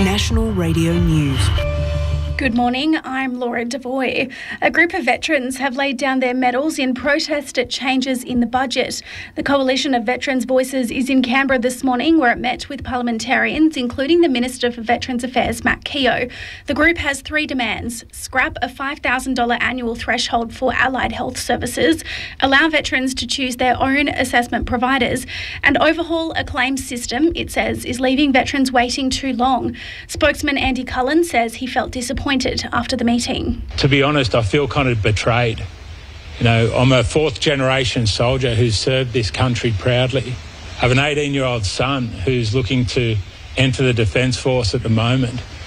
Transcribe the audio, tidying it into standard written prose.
National Radio News. Good morning, I'm Laura Devoy. A group of veterans have laid down their medals in protest at changes in the budget. The Coalition of Veterans' Voices is in Canberra this morning, where it met with parliamentarians, including the Minister for Veterans Affairs, Matt Keogh. The group has three demands: scrap a $5,000 annual threshold for allied health services, allow veterans to choose their own assessment providers, and overhaul a claims system it says is leaving veterans waiting too long. Spokesman Andy Cullen says he felt disappointed after the meeting. To be honest, I feel kind of betrayed. You know, I'm a fourth generation soldier who's served this country proudly. I have an 18-year-old son who's looking to enter the Defence Force at the moment.